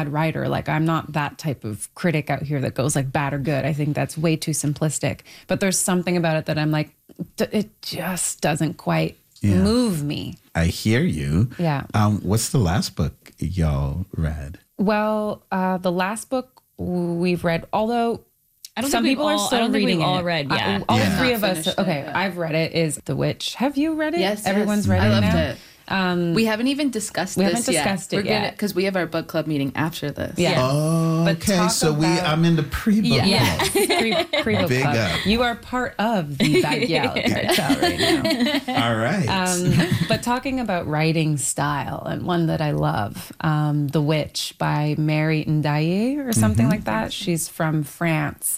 bad writer. Like, I'm not that type of critic out here that goes like bad or good. I think that's way too simplistic. But there's something about it that I'm like, it just doesn't quite move me. I hear you. Yeah. What's the last book y'all read? Well, the last book we've read, although some people are still reading it. All read, yeah. All three of us. Okay, I've read it. Is The Witch. Have you read it? Yes. Everyone's read it now? I loved it. We haven't even discussed this yet. We haven't discussed it yet. Because we have our book club meeting after this. Yeah. Oh, But okay. talk So about- I'm in the pre-book. Yeah. Pre-book Big club. up. You are part of the Backyard Cartel right now. All right. But talking about writing style, and one that I love, The Witch by Mary Ndaye or something like that. She's from France.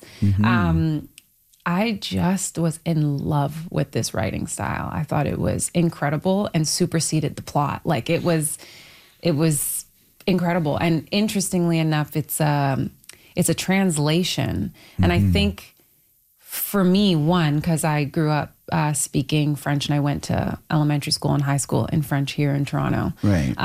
I just was in love with this writing style. I thought it was incredible and superseded the plot. Like, it was incredible. And interestingly enough, it's a translation. And I think for me, one, because I grew up speaking French and I went to elementary school and high school in French here in Toronto. Right.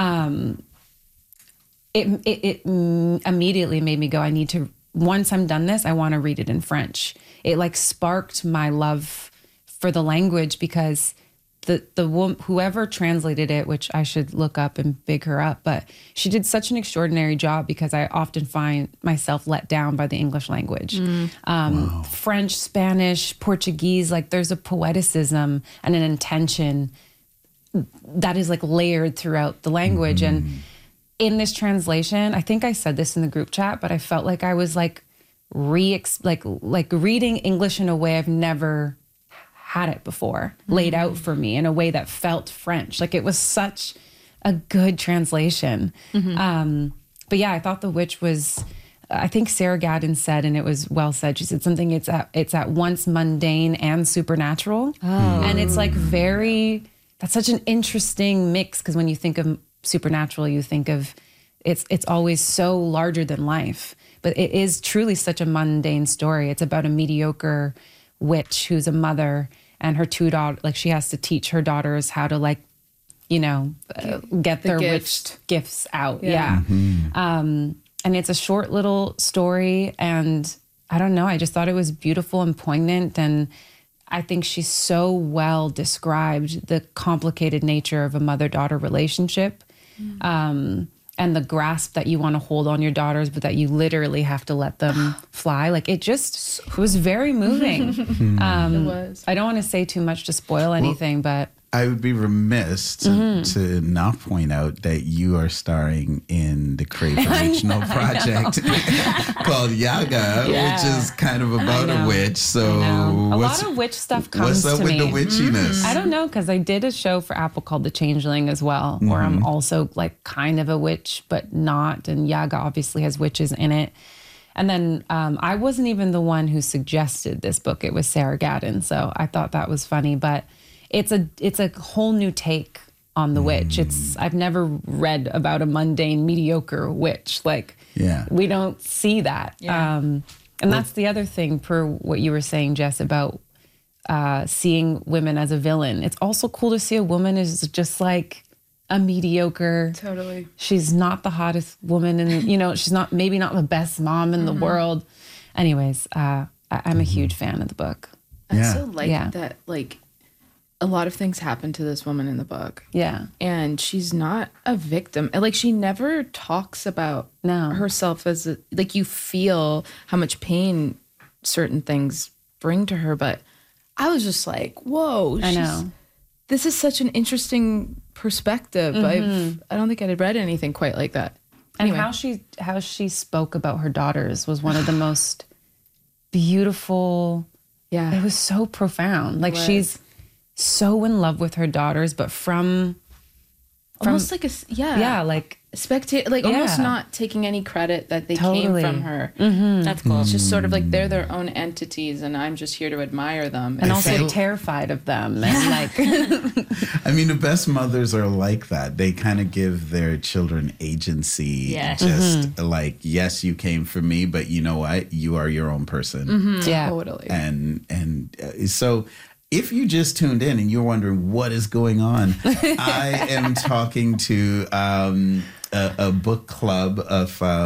It immediately made me go, I need to, once I'm done this, I want to read it in French. It like sparked my love for the language, because the woman, whoever translated it, which I should look up and big her up, but she did such an extraordinary job, because I often find myself let down by the English language. French, Spanish, Portuguese, like there's a poeticism and an intention that is like layered throughout the language. And in this translation, I think I said this in the group chat, but I felt like I was like reading English in a way I've never had it before, laid out for me in a way that felt French. Like, it was such a good translation. But yeah, I thought The Witch was, I think Sarah Gadon said, and it was well said, she said something, it's at once mundane and supernatural. And it's like that's such an interesting mix, because when you think of supernatural, you think of it's always so larger than life, but it is truly such a mundane story. It's about a mediocre witch who's a mother, and her two daughters, like, she has to teach her daughters how to, like, you know, get their witch gifts out. And it's a short little story, and I don't know, I just thought it was beautiful and poignant, and I think she so well described the complicated nature of a mother-daughter relationship. And the grasp that you want to hold on your daughters, but that you literally have to let them fly. Like, it was very moving. It was. I don't want to say too much to spoil anything, but I would be remiss to not point out that you are starring in the Crave original project called Yaga, which is kind of about a witch. So a lot of witch stuff comes to me. What's up with the witchiness? I don't know, because I did a show for Apple called The Changeling as well, where I'm also like kind of a witch, but not. And Yaga obviously has witches in it. And then I wasn't even the one who suggested this book. It was Sarah Gadon. So I thought that was funny, but it's a whole new take on the witch. I've never read about a mundane, mediocre witch. Like, we don't see that. And that's the other thing, per what you were saying, Jess, about seeing women as a villain. It's also cool to see a woman as just like a mediocre. Totally. She's not the hottest woman, and, you know, she's maybe not the best mom in the world. Anyways, I'm a huge fan of the book. I also like that, like, a lot of things happen to this woman in the book. Yeah. And she's not a victim. Like, she never talks about herself as like, you feel how much pain certain things bring to her. But I was just like, whoa. I know. This is such an interesting perspective. I don't think I had read anything quite like that. Anyway. And how she spoke about her daughters was one of the most beautiful. Yeah. It was so profound. Like, she's so in love with her daughters, but from almost like like spectate, like almost not taking any credit that they came from her. That's cool. It's just sort of like they're their own entities, and I'm just here to admire them, and also terrified of them. And like, I mean, the best mothers are like that. They kind of give their children agency. Just like, yes, you came from me, but you know what? You are your own person. Totally. And so, if you just tuned in and you're wondering what is going on, I am talking to a book club of